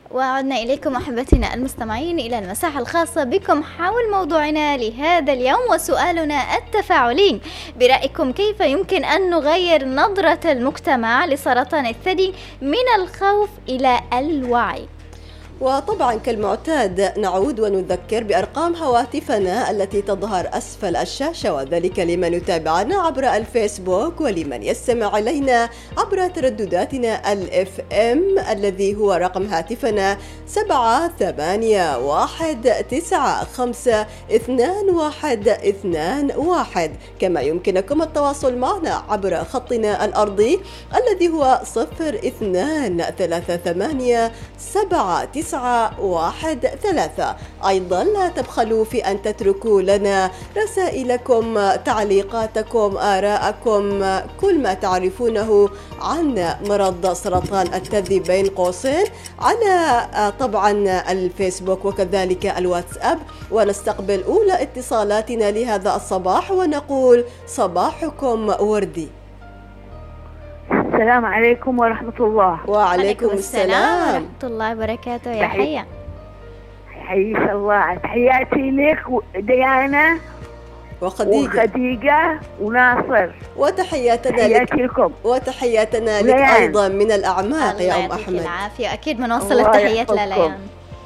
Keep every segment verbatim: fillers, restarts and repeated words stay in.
وعدنا إليكم أحبتنا المستمعين إلى المساحة الخاصة بكم حول موضوعنا لهذا اليوم، وسؤالنا التفاعلي: برأيكم كيف يمكن أن نغير نظرة المجتمع لسرطان الثدي من الخوف إلى الوعي؟ وطبعا كالمعتاد نعود ونذكر بأرقام هواتفنا التي تظهر أسفل الشاشة، وذلك لمن يتابعنا عبر الفيسبوك ولمن يستمع إلينا عبر تردداتنا الإف إم الذي هو رقم هاتفنا سبعة ثمانية واحد تسعة خمسة اثنان واحد اثنان واحد. كما يمكنكم التواصل معنا عبر خطنا الأرضي الذي هو صفر اثنان ثلاثة ثمانية سبعة تسعة واحد ثلاثة. أيضا لا تبخلوا في أن تتركوا لنا رسائلكم، تعليقاتكم، آراءكم، كل ما تعرفونه عن مرض سرطان الثدي بين قوسين على طبعا الفيسبوك وكذلك الواتساب. ونستقبل أولى اتصالاتنا لهذا الصباح ونقول صباحكم وردي. السلام عليكم ورحمة الله. وعليكم السلام ورحمة الله وبركاته. يا حيا حياك الله. تحياتي لك ديانا وخديجة وخديجة وناصر، وتحياتنا لك لكم وتحياتنا لك أيضا من الأعماق يا أم أحمد. العافية، أكيد بنوصل التحيات لليان.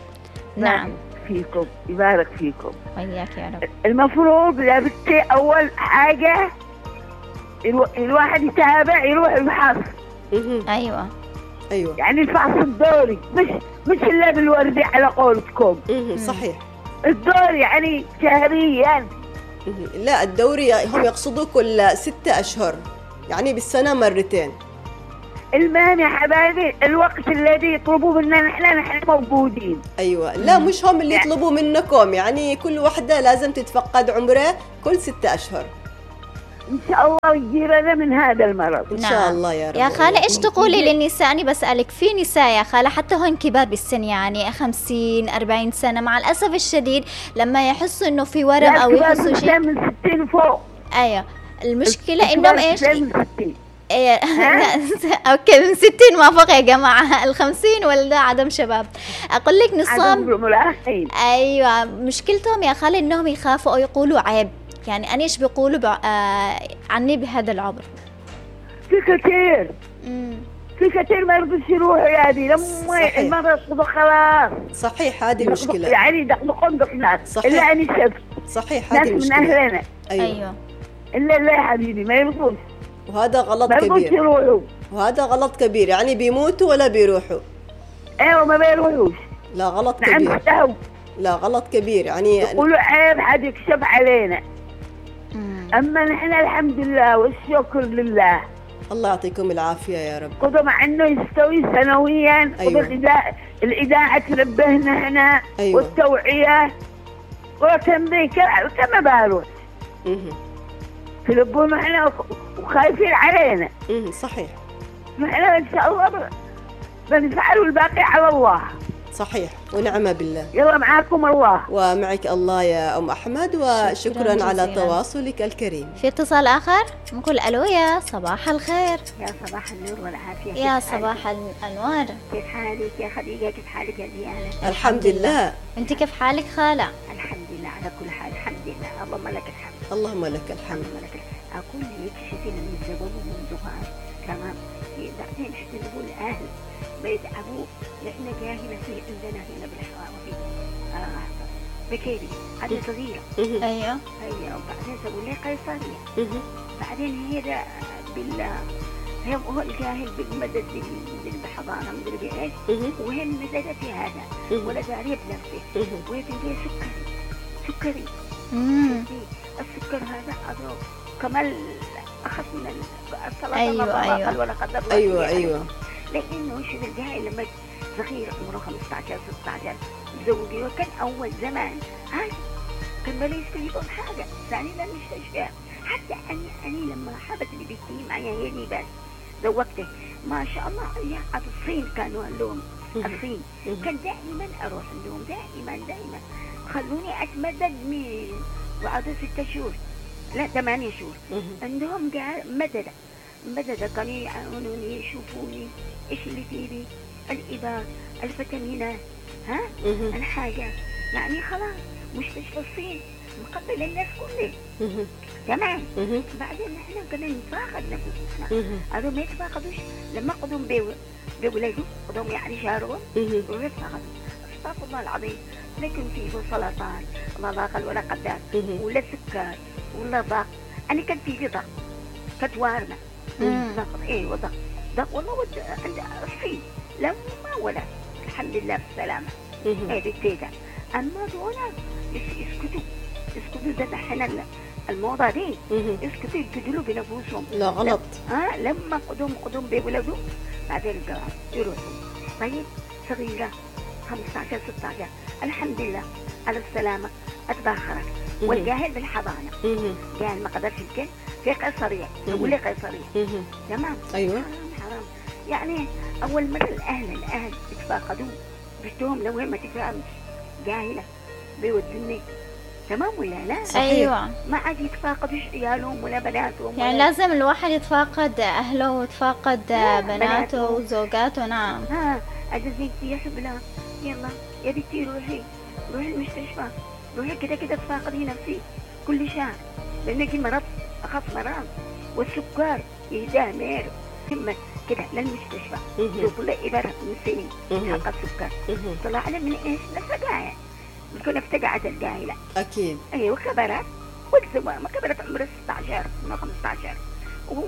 نعم فيكم، يبارك فيكم وياك يا رب. المفروض يا بنتي أول حاجة الو... الواحد يتابع، يروح الفحص. أيوة أيوة يعني الفحص الدوري، مش مش إلا بالوردي على قولتكم. صحيح، الدوري يعني شهريا. لا، الدوري هم يقصدوا كل ستة أشهر، يعني بالسنة مرتين. المهم يا حبايبي الوقت الذي يطلبوا منا نحن نحن موجودين. أيوة، لا مش هم اللي يطلبوا منكم، يعني كل وحدة لازم تتفقد عمره كل ستة أشهر إن شاء الله يجيرنا من هذا المرض إن شاء الله يا رب. يا خالة إيش تقولي للنساء؟ أنا بسألك، في نساء يا خالة حتى هون كبار بالسن، يعني خمسين أربعين سنة، مع الأسف الشديد لما يحسوا إنه في ورم أو يحسوا شيء من ستين فوق. أيوة، المشكلة إنهم إيش؟ من ستين. إيه اوكي، من ستين ما فوق يا جماعه، الخمسين ولا عدم شباب. اقول لك نصام. ايوه، مشكلتهم يا خالي انهم يخافوا او يقولوا عيب، يعني انا ايش بيقولوا بع... آه... عني بهذا العمر. في كثير مم. في كثير ما يرضوش يروحوا يا دي لما المرض خلاص. صحيح، هذه مشكله، يعني دقدقون دقنات. الا اني شفت صحيح هذه مشكله من اهلنا. ايوه, أيوة. الا لا يا حبيبي ما يرضوش، وهذا غلط كبير، وهذا غلط كبير. يعني بيموتوا ولا بيروحوا؟ ايوه ما بيروحوش. لا غلط نعم كبير. استهو. لا غلط كبير، يعني يقولوا عيب حد يكشف علينا. مم. اما نحن الحمد لله والشكر لله. الله يعطيكم العافيه يا رب. خذوا مع انه يستوي سنويا. أيوة. والإذاعة الإذاعة تنبهنا احنا. أيوة. والتوعية وتنبيه كما بروح. تلبون احنا وخايفين علينا. امم صحيح. احنا ان شاء الله بنفعل والباقي على الله. صحيح، ونعم بالله. يلا معاكم الله. ومعك الله يا أم أحمد، وشكرا على تواصلك الكريم. في اتصال آخر نقول ألو. يا صباح الخير. يا صباح النور والعافية. يا صباح الأنوار. كيف حالك يا خديجة؟ كيف حالك يا ديانة؟ الحمد لله. أنت كيف حالك خالة؟ الحمد لله على كل حال، الحمد لله. اللهم لك الحمد. اللهم لك الحمد. اللهم لك الحمد. أقول لك شفتي من الزبون ومن زغار تمام. بعدين حتى نقول أهل بيتعبوا لأن جاهلة في عندنا هنا بالحوار وفي آه بكيري هذه صغيرة. أيوه أيوه. وبعدين سووا لي قيصرية. بعدين هي ده بال هو الجاهل بالمدد بالحضانة مدري بإيش، وهي مددة في هذا ولا دارية بنفسه، وهي تلقي سكري سكري. السكر هذا أضرب كمال أخذ من السلطة. أيوه أيوه ولا قدر الله. أيوه أيوه. لأنه شوف الجاهل لما صغير عمره خمسة عشر ستة عشر زوجي، وكان أول زمان هاي كان ما يستجيبون حاجة ثاني لا مستشفى. حتى أني أني لما حبت اللي بيجي معي هيني بس زوجته ما شاء الله. يا الصين كانوا عندهم الصين كان دائما أروح عندهم دائما دائما خلوني أتمدد من بعد ستة شهور لا ثمانية شهور عندهم قال مدد مدد كانوا يعاونوني يشوفوني إيش اللي فيني الإبر، الفيتامينات، ها مهم. الحاجة، يعني خلاص مستشفى الصين مقبل الناس كلها. مهم. تمام. مهم. بعدين احنا كنا نتفاقد نفسنا، مهم. هذول ما يتفاقدوش لما قدوم بيو بولادهم قدوم يعني شهرهم مهم. ويتفاقدوا. استغفر الله العظيم، لكن فيه سلطان الله لا قل ولا قدر، مهم. ولا سكر ولا ضغط. انا كان في ضغط، كانت وارمه مم. ضغط، ايه وضغط ضغط والله ود عند الصين لما ولا الحمد لله بالسلامه. مهم. ايه بالتيتا. اما دول يس- يسكتوا يسكتوا ده دحين الموضة دي، مهم. يسكتوا يبدلوا بنفوسهم. لا غلط. ها لما قدوم قدوم بولادهم بعدين قام يروحوا. طيب صغيرة خمسة عشر ستة عشر الحمد لله على السلامة اتباخرت. مهم. والجاهل بالحضانة، مهم. جاهل ما قدرش يمكن في قيصرية، يقول لي قيصرية. مهم. تمام. أيوة. حرام حرام. يعني أول مرة الأهل الأهل يتفاقدون بشتهم لو هي ما تفهمش جاهلة بيودني. تمام ولا لا؟ صحيح. أيوة، ما عاد يتفاقدوش عيالهم ولا بناتهم يعني ولا لازم الواحد يتفاقد أهله ويتفاقد آه، بناته بناته. وزوجاته. نعم. ها عزيزتي يا حبلة يلا يا بنتي روحي روحي المستشفى، روحي كده كده تفاقدي نفسي كل شهر لأنك مرض أخف مرض، والسكر يهداه مير ثم كده للمستشفى. مهم. شوفوا لي إبرة من سنين مهم. حق السكر مهم. طلع لي من إيش؟ لسقاية بتكون افتقعت الجاهلة. أكيد. أيوة كبرت والزواج ما كبرت عمرها ستة عشر ما خمسة عشر و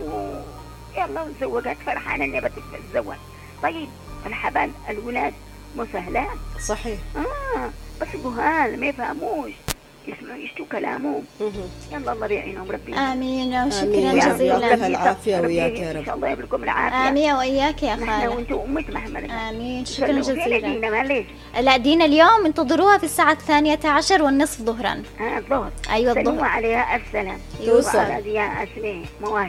يلا وتزوجت فرحانة إنها بتتزوج. طيب الحبل الولاد مو سهلان. صحيح. آه بس جهال ما يفهموش يسمعوا يشتوا كلامهم. مهم. يلا الله بيعينهم ربي. آمين آمين وشكرا يا رب. جزيلا. يعطيها العافية ربي وياك يا إن رب. شاء الله يبلكم العافية. آمين وإياك يا نحن خالة. وانتم أمة محمد. آمين، شكرا فين جزيلا. دينا معلش؟ لا، دينا اليوم انتظروها في الساعة الثانية عشر والنصف ظهرا. آه الظهر. أيوة سلموا الظهر. عليها السلام. توصل. وعلى يا أسماء مواهب.